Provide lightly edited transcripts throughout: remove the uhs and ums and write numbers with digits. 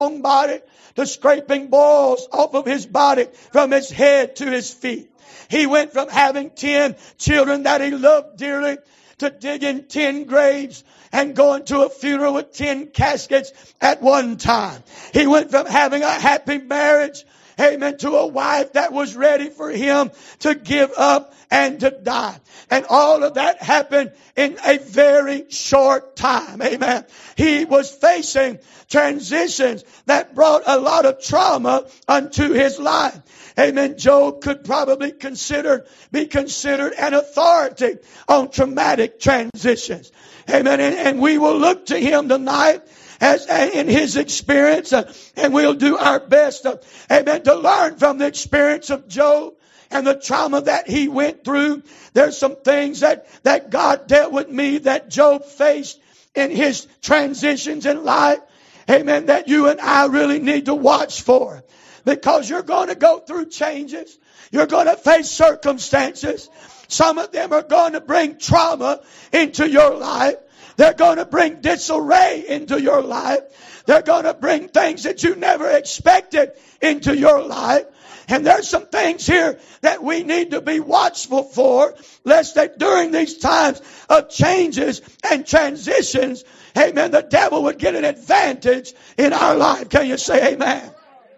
own body to scraping boils off of his body from his head to his feet. He went from having 10 children that he loved dearly to digging 10 graves and going to a funeral with 10 caskets at one time. He went from having a happy marriage, amen, to a wife that was ready for him to give up and to die. And all of that happened in a very short time. Amen. He was facing transitions that brought a lot of unto his life. Amen. Job could probably be considered an authority on traumatic transitions. Amen. And we will look to him tonight as in his experience, and we'll do our best, amen, to learn from the experience of Job and the trauma that he went through. There's some things that God dealt with me that Job faced in his transitions in life, amen, that you and I really need to watch for. Because you're going to go through changes. You're going to face circumstances. Some of them are going to bring trauma into your life. They're going to bring disarray into your life. They're going to bring things that you never expected into your life. And there's some things here that we need to be watchful for, lest that during these times of changes and transitions, amen, the devil would get an advantage in our life. Can you say amen?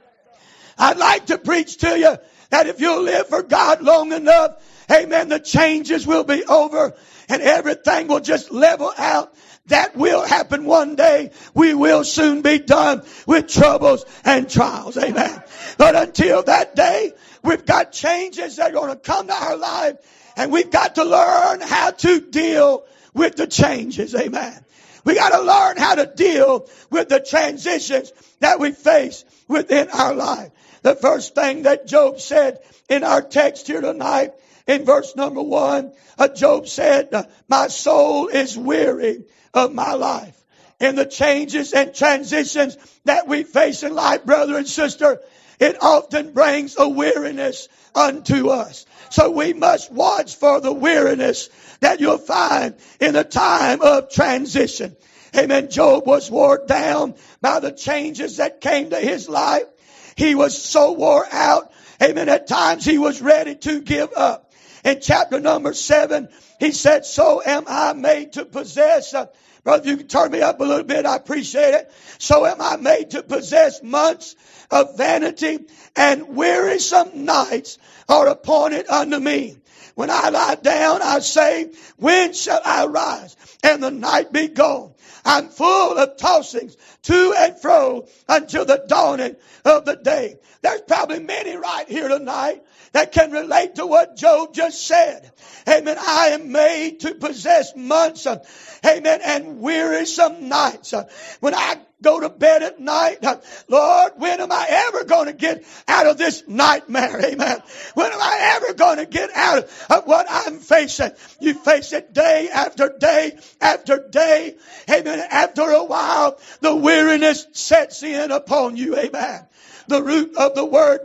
I'd like to preach to you that if you'll live for God long enough, amen, the changes will be over and everything will just level out. That will happen one day. We will soon be done with troubles and trials. Amen. But until that day, we've got changes that are going to come to our life, and we've got to learn how to deal with the changes. Amen. We got to learn how to deal with the transitions that we face within our life. The first thing that Job said in our text here tonight, in verse number 1, Job said, my soul is weary of my life. In the changes and transitions that we face in life, brother and sister, it often brings a weariness unto us. So we must watch for the weariness that you'll find in the time of transition. Amen. Job was worn down by the changes that came to his life. He was so wore out. Amen. At times he was ready to give up. In chapter number 7, he said, so am I made to possess. Brother, you can turn me up a little bit. I appreciate it. So am I made to possess months of vanity, and wearisome nights are appointed unto me. When I lie down, I say, when shall I rise and the night be gone? I'm full of tossings to and fro until the dawning of the day. There's probably many right here tonight that can relate to what Job just said. Amen. I am made to possess months, amen, and wearisome nights. When I go to bed at night, Lord, when am I ever going to get out of this nightmare? Amen. When am I ever going to get out of what I'm facing? You face it day after day after day. Amen. After a while, the weariness sets in upon you. Amen. The root of the word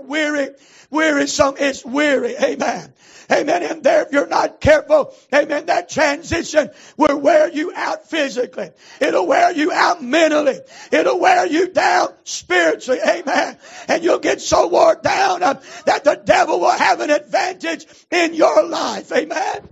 wearisome is weary. Amen. Amen. And there, if you're not careful, amen, that transition will wear you out physically. It'll wear you out mentally. It'll wear you down spiritually. Amen. And you'll get so worn down that the devil will have an advantage in your life. Amen.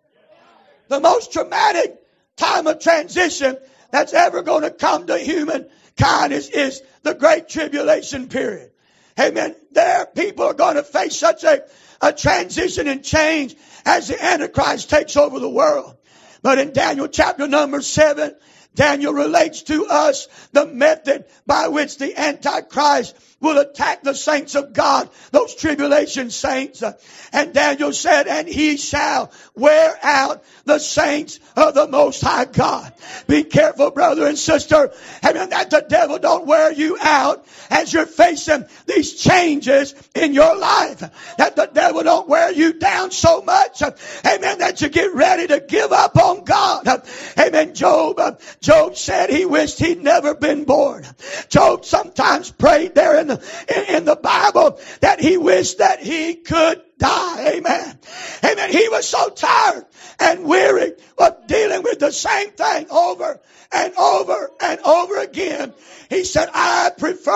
The most traumatic time of transition that's ever going to come to humankind is the Great Tribulation period. Amen. There, people are going to face such a transition and change as the Antichrist takes over the world. But in Daniel chapter number 7, Daniel relates to us the method by which the Antichrist will attack the saints of God, those tribulation saints. And Daniel said, and he shall wear out the saints of the Most High God. Be careful, brother and sister, amen, that the devil don't wear you out as you're facing these changes in your life. That the devil don't wear you down so much, amen, that you get ready to give up on God. Amen. Job said he wished he'd never been born. Job sometimes prayed there in the Bible that he wished that he could die. Amen. Amen. He was so tired and weary of dealing with the same thing over and over and over again. He said, I prefer